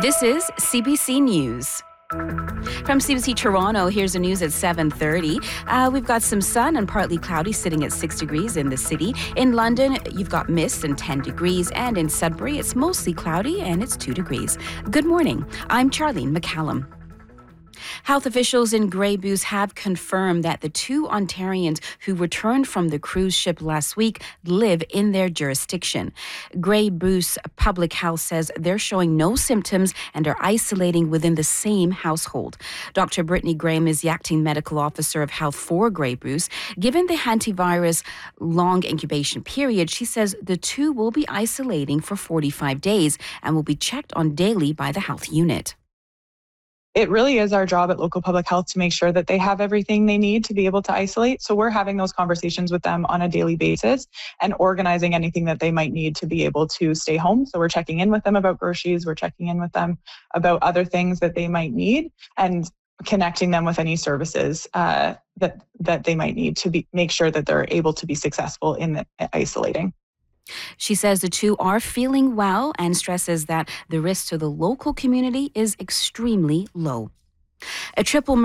This is CBC News. From CBC Toronto, here's the news at 7:30. We've got some sun and partly cloudy sitting at 6 degrees in the city. In London, you've got mist and 10 degrees. And in Sudbury, it's mostly cloudy and it's 2 degrees. Good morning. I'm Charlene McCallum. Health officials in Grey Goose have confirmed that the two Ontarians who returned from the cruise ship last week live in their jurisdiction. Grey Goose Public Health says they're showing no symptoms and are isolating within the same household. Dr. Brittany Graham is the acting medical officer of health for Grey Goose. Given the hantavirus long incubation period, she says the two will be isolating for 45 days and will be checked on daily by the health unit. It really is our job at local public health to make sure that they have everything they need to be able to isolate. So we're having those conversations with them on a daily basis and organizing anything that they might need to be able to stay home. So we're checking in with them about groceries. We're checking in with them about other things that they might need and connecting them with any services that they might need to make sure that they're able to be successful in isolating. She says the two are feeling well and stresses that the risk to the local community is extremely low. A triple